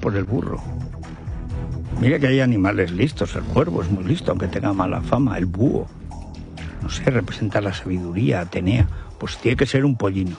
por el burro. Mira que hay animales listos, el cuervo es muy listo, aunque tenga mala fama, el búho, no sé, representa la sabiduría, Atenea, pues tiene que ser un pollino.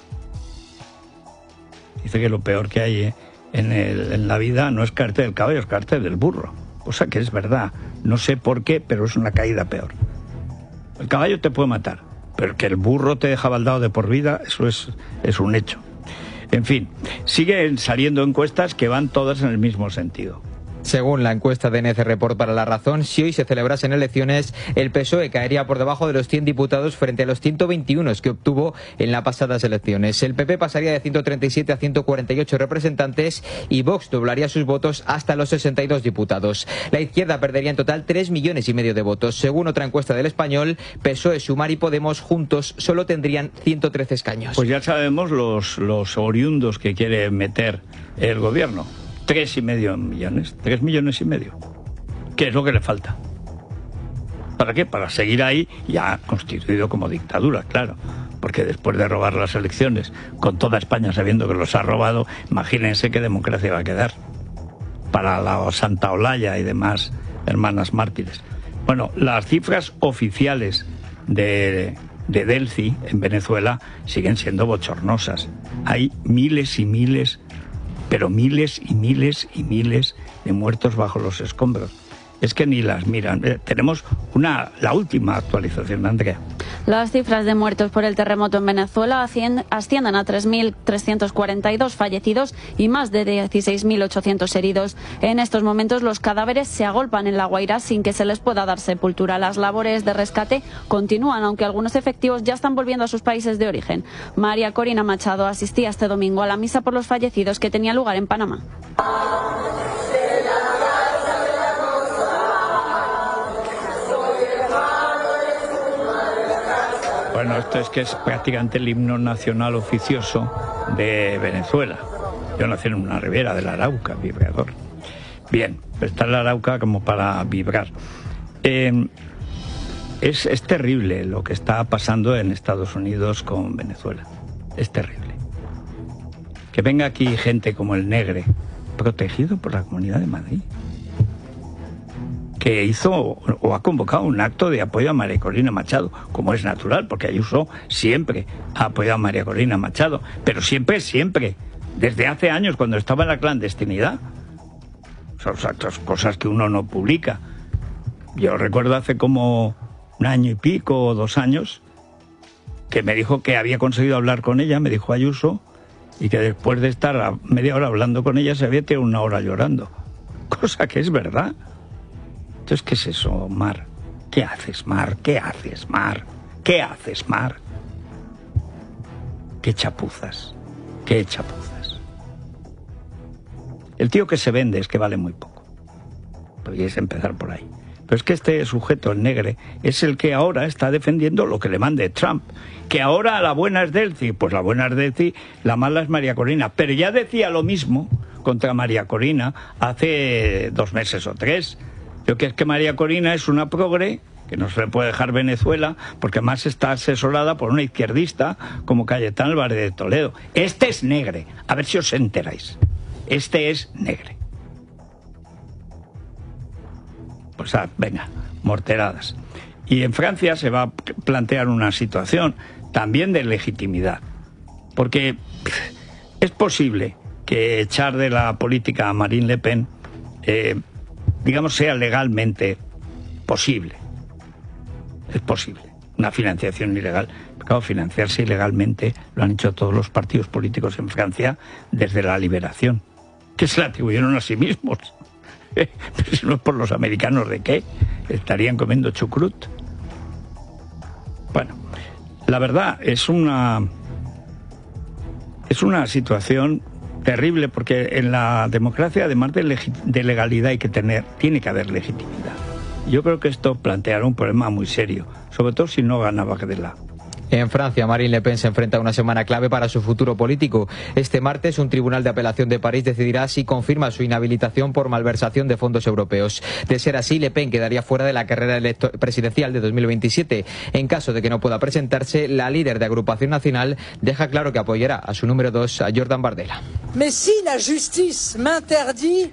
Dice que lo peor que hay en la vida no es caerte del caballo, es caerte del burro, cosa que es verdad, no sé por qué, pero es una caída peor. El caballo te puede matar, pero que el burro te deja baldado de por vida, eso es un hecho. En fin, siguen saliendo encuestas que van todas en el mismo sentido. Según la encuesta de NC Report para La Razón, si hoy se celebrasen elecciones, el PSOE caería por debajo de los 100 diputados frente a los 121 que obtuvo en las pasadas elecciones. El PP pasaría de 137 a 148 representantes y Vox doblaría sus votos hasta los 62 diputados. La izquierda perdería en total 3,5 millones de votos. Según otra encuesta del Español, PSOE, Sumar y Podemos juntos solo tendrían 113 escaños. Pues ya sabemos los oriundos que quiere meter el gobierno. 3,5 millones, 3,5 millones. ¿Qué es lo que le falta? ¿Para qué? Para seguir ahí ya constituido como dictadura, claro. Porque después de robar las elecciones, con toda España sabiendo que los ha robado, imagínense qué democracia va a quedar. Para la Santa Olaya y demás hermanas mártires. Bueno, las cifras oficiales de Delcy en Venezuela siguen siendo bochornosas. Hay miles y miles, pero miles y miles y miles de muertos bajo los escombros. Es que ni las miran. Tenemos la última actualización, Andrea. Las cifras de muertos por el terremoto en Venezuela ascienden a 3.342 fallecidos y más de 16.800 heridos. En estos momentos los cadáveres se agolpan en La Guaira sin que se les pueda dar sepultura. Las labores de rescate continúan, aunque algunos efectivos ya están volviendo a sus países de origen. María Corina Machado asistía este domingo a la misa por los fallecidos que tenía lugar en Panamá. Bueno, esto es que es prácticamente el himno nacional oficioso de Venezuela. Yo nací en una ribera del Arauca, vibrador. Bien, está el Arauca como para vibrar. Es terrible lo que está pasando en Estados Unidos con Venezuela. Es terrible. Que venga aquí gente como el Negre, protegido por la Comunidad de Madrid, que hizo o ha convocado un acto de apoyo a María Corina Machado, como es natural, porque Ayuso siempre ha apoyado a María Corina Machado, pero siempre, desde hace años, cuando estaba en la clandestinidad. Son cosas que uno no publica. Yo recuerdo hace como 1 año y pico o 2 años, que me dijo que había conseguido hablar con ella, me dijo Ayuso, y que después de estar a media hora hablando con ella se había tirado 1 hora llorando. Cosa que es verdad. Entonces, ¿qué es eso, Mar? ¿Qué haces, Mar? ¿Qué haces, Mar? ¿Qué haces, Mar? ¿Qué chapuzas? ¿Qué chapuzas? El tío que se vende es que vale muy poco. Podríais empezar por ahí. Pero es que este sujeto, el Negre, es el que ahora está defendiendo lo que le mande Trump. Que ahora la buena es Delcy. Pues la buena es Delcy, la mala es María Corina. Pero ya decía lo mismo contra María Corina hace 2 meses o 3. Yo que es que María Corina es una progre, que no se le puede dejar Venezuela, porque además está asesorada por una izquierdista como Cayetán Álvarez de Toledo. Este es Negre, a ver si os enteráis. Este es Negre. Pues venga, morteradas. Y en Francia se va a plantear una situación también de legitimidad, porque es posible que echar de la política a Marine Le Pen digamos, sea legalmente posible. Es posible. Una financiación ilegal. Claro, financiarse ilegalmente lo han hecho todos los partidos políticos en Francia desde la liberación, que se la atribuyeron a sí mismos. Pero si no es por los americanos, ¿de qué? Estarían comiendo chucrut. Bueno, la verdad es una situación terrible, porque en la democracia, además de legalidad, tiene que haber legitimidad. Yo creo que esto planteará un problema muy serio, sobre todo si no gana Bardella. En Francia, Marine Le Pen se enfrenta a una semana clave para su futuro político. Este martes, un tribunal de apelación de París decidirá si confirma su inhabilitación por malversación de fondos europeos. De ser así, Le Pen quedaría fuera de la carrera presidencial de 2027. En caso de que no pueda presentarse, la líder de Agrupación Nacional deja claro que apoyará a su número 2, a Jordan Bardella.